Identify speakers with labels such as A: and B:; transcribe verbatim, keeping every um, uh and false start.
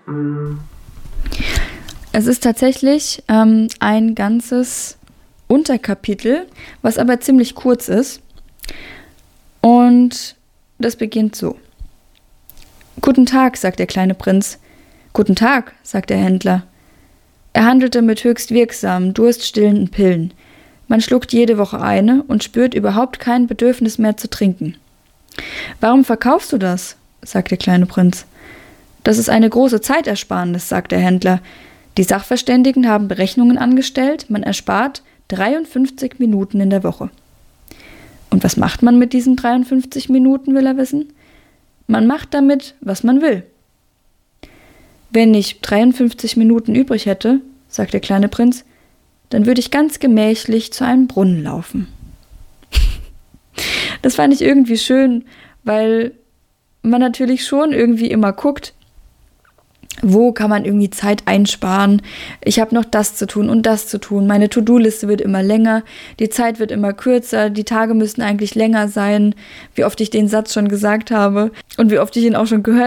A: Es ist tatsächlich ähm, ein ganzes Unterkapitel, was aber ziemlich kurz ist. Und das beginnt so. »Guten Tag«, sagt der kleine Prinz. »Guten Tag«, sagt der Händler. Er handelte mit höchst wirksamen, durststillenden Pillen. Man schluckt jede Woche eine und spürt überhaupt kein Bedürfnis mehr zu trinken. »Warum verkaufst du das?«, sagt der kleine Prinz. »Das ist eine große Zeitersparnis«, sagt der Händler. »Die Sachverständigen haben Berechnungen angestellt, man erspart dreiundfünfzig Minuten in der Woche.« Und was macht man mit diesen dreiundfünfzig Minuten, will er wissen? Man macht damit, was man will. »Wenn ich dreiundfünfzig Minuten übrig hätte«, sagt der kleine Prinz, »dann würde ich ganz gemächlich zu einem Brunnen laufen.« Das fand ich irgendwie schön, weil man natürlich schon irgendwie immer guckt, wo kann man irgendwie Zeit einsparen. Ich habe noch das zu tun und das zu tun. Meine To-Do-Liste wird immer länger, die Zeit wird immer kürzer, die Tage müssen eigentlich länger sein, wie oft ich den Satz schon gesagt habe und wie oft ich ihn auch schon gehört